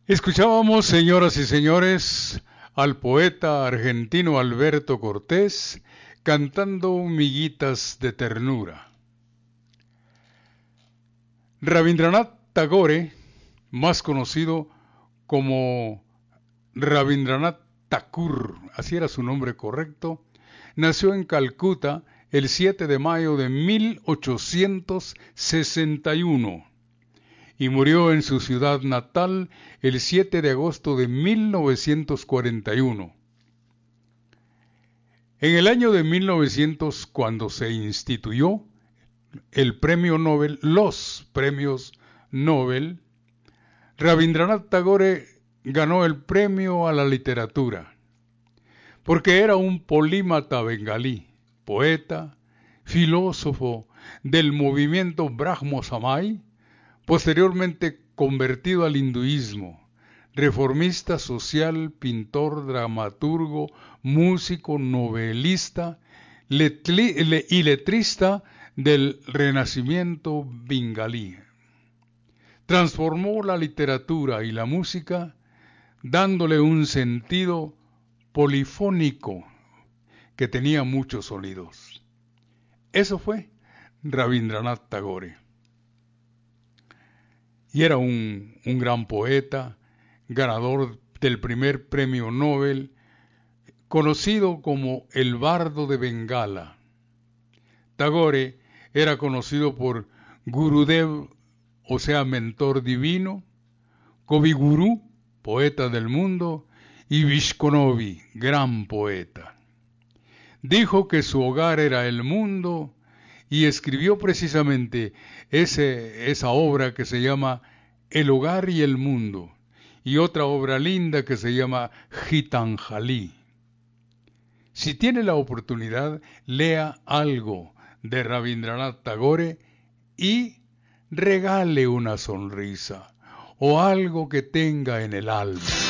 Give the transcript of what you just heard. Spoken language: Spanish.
Escuchábamos, señoras y señores, al poeta argentino Alberto Cortés cantando Miguitas de Ternura. Rabindranath Tagore, más conocido como Rabindranath Thakur, así era su nombre correcto, nació en Calcuta el 7 de mayo de 1861 y murió en su ciudad natal el 7 de agosto de 1941. En el año de 1900, cuando se instituyó el premio Nobel, los premios Nobel, Rabindranath Tagore ganó el premio a la literatura, porque era un polímata bengalí, poeta, filósofo del movimiento Brahmo Samaj, posteriormente convertido al hinduismo, reformista social, pintor, dramaturgo, músico, novelista y letrista del Renacimiento bengalí. Transformó la literatura y la música dándole un sentido polifónico que tenía muchos sonidos. Eso fue Rabindranath Tagore. Y era un gran poeta, ganador del primer premio Nobel, conocido como el Bardo de Bengala. Tagore era conocido por Gurudev, o sea, mentor divino, Kaviguru, poeta del mundo, y Vishkonovi, gran poeta. Dijo que su hogar era el mundo y escribió precisamente esa obra que se llama El hogar y el mundo, y otra obra linda que se llama Gitanjali. Si tiene la oportunidad, lea algo de Rabindranath Tagore y regale una sonrisa o algo que tenga en el alma.